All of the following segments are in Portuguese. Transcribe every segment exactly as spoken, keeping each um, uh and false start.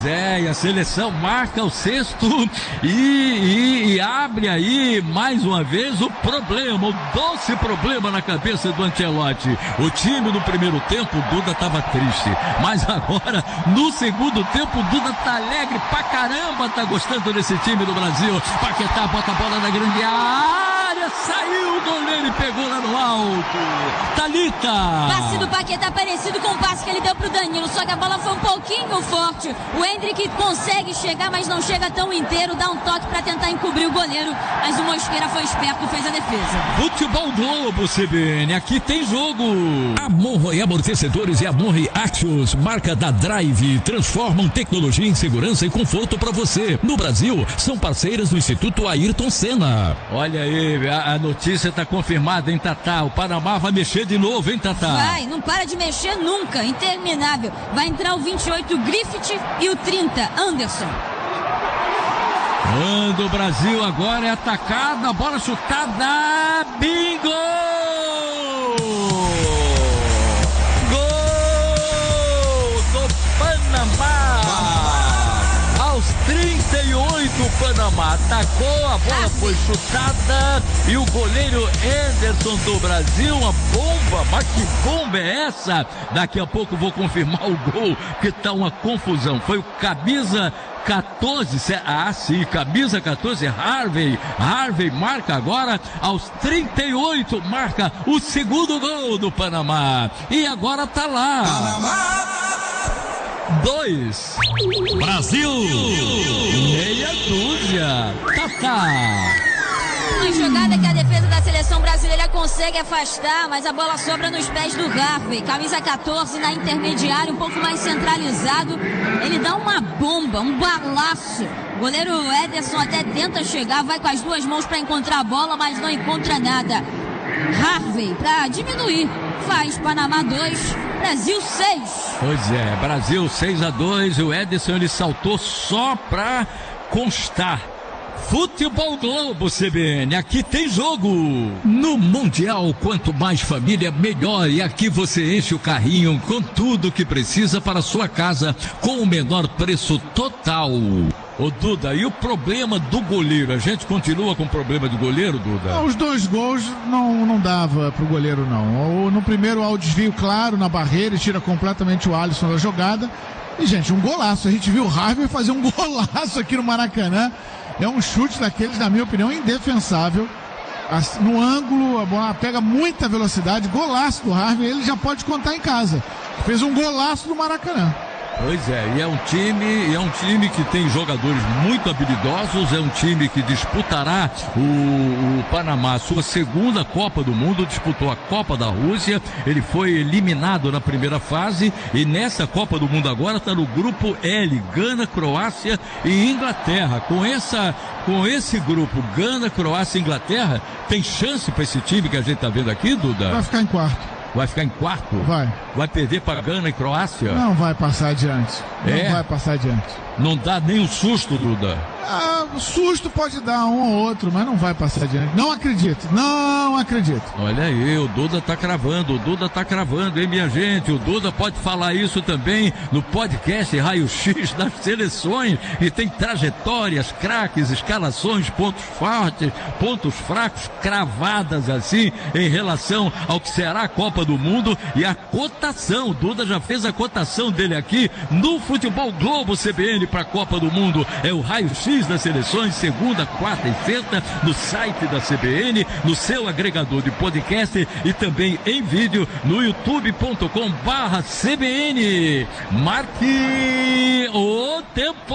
É, e a seleção marca o sexto e, e, e abre aí mais uma vez o problema, o doce problema na cabeça do Ancelotti. O time no primeiro tempo, o Duda tava triste, mas agora no segundo tempo o Duda tá alegre pra caramba, tá gostando desse time do Brasil. Paquetá bota a bola na grande área, saiu o goleiro e pegou lá no alto. Thalita! Passe do Paquetá parecido com o passe que ele deu pro Danilo, só que a bola foi um pouquinho forte. O Hendrick consegue chegar, mas não chega tão inteiro, dá um toque para tentar encobrir o goleiro, mas o Mosqueira foi esperto e fez a defesa. Futebol Globo, C B N, aqui tem jogo. A Monroe Amortecedores e a Monroe Axios, marca da Drive, transformam tecnologia em segurança e conforto para você. No Brasil, são parceiras do Instituto Ayrton Senna. Olha aí, a, a notícia está confirmada, hein, Tatá? O Panamá vai mexer de novo, hein, Tatá? Vai, não para de mexer nunca, interminável. Vai entrar o vinte e oito, Griffith, e o trinta, Anderson. Quando o Brasil agora é atacado, a bola chutada, bingo! Gol do Panamá! Aos trinta e oito, o Panamá atacou, a bola foi chutada e o goleiro Anderson do Brasil, uma bomba, mas que bomba é essa? Daqui a pouco vou confirmar o gol, que tá uma confusão. Foi o camisa quatorze, ah sim, camisa quatorze, Harvey, Harvey marca agora aos trinta e oito, marca o segundo gol do Panamá, e agora tá lá, Panamá dois, Brasil meia dúzia, Tatá. Uma jogada que a defesa da seleção brasileira consegue afastar, mas a bola sobra nos pés do Harvey. Camisa quatorze na intermediária, um pouco mais centralizado. Ele dá uma bomba, um balaço. O goleiro Ederson até tenta chegar, vai com as duas mãos para encontrar a bola, mas não encontra nada. Harvey, para diminuir, faz Panamá dois, Brasil seis. Pois é, Brasil seis a dois, o Ederson ele saltou só para constar. Futebol Globo, C B N, aqui tem jogo. No Mundial, quanto mais família, melhor. E aqui você enche o carrinho com tudo que precisa para a sua casa, com o menor preço total. Ô Duda, e o problema do goleiro? A gente continua com o problema de goleiro, Duda? Não, os dois gols não, não dava pro goleiro, não. No primeiro, há o desvio claro na barreira e tira completamente o Alisson da jogada. E, gente, um golaço. A gente viu o Harvey fazer um golaço aqui no Maracanã. É um chute daqueles, na minha opinião, indefensável. No ângulo, a bola pega muita velocidade. Golaço do Harvey, ele já pode contar em casa. Fez um golaço do Maracanã. Pois é, e é um time, é um time que tem jogadores muito habilidosos, é um time que disputará o, o Panamá, sua segunda Copa do Mundo, disputou a Copa da Rússia, ele foi eliminado na primeira fase e nessa Copa do Mundo agora está no grupo L, Gana, Croácia e Inglaterra. Com essa, com esse grupo, Gana, Croácia e Inglaterra, tem chance para esse time que a gente está vendo aqui, Duda? Vai ficar em quarto. Vai ficar em quarto? Vai. Vai perder para Gana e Croácia? Não vai passar adiante. Não é? vai passar adiante. Não dá nem um susto, Duda? Ah, susto pode dar um ou outro, mas não vai passar adiante. Não acredito, não acredito. Olha aí, o Duda tá cravando, o Duda tá cravando, hein, minha gente? O Duda pode falar isso também no podcast Raio X das seleções, e tem trajetórias, craques, escalações, pontos fortes, pontos fracos, cravadas assim, em relação ao que será a Copa do Mundo e a cotação. O Duda já fez a cotação dele aqui no Futebol Globo C B N para a Copa do Mundo. É o Raio X das seleções, segunda, quarta e sexta, no site da C B N, no seu agregador de podcast e também em vídeo no youtube ponto com barra C B N. Marque o tempo!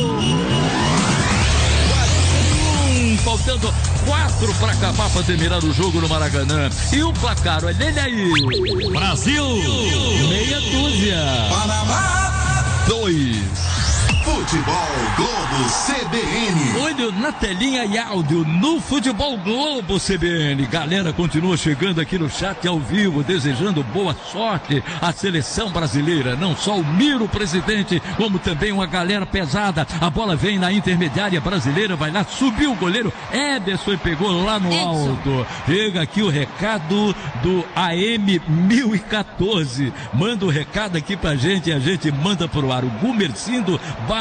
Faltando quatro para acabar, para terminar o jogo no Maracanã. E o placar, olha ele aí. Brasil, meia dúzia. Panamá, dois. Futebol. Futebol Globo C B N. Olho na telinha e áudio no Futebol Globo C B N. Galera continua chegando aqui no chat ao vivo, desejando boa sorte à seleção brasileira. Não só o Miro, presidente, como também uma galera pesada. A bola vem na intermediária brasileira, vai lá, subiu o goleiro Ederson e pegou lá no Edson. alto. Chega aqui o recado do A M mil e quatorze. Manda o recado aqui pra gente e a gente manda pro ar. O Gumercindo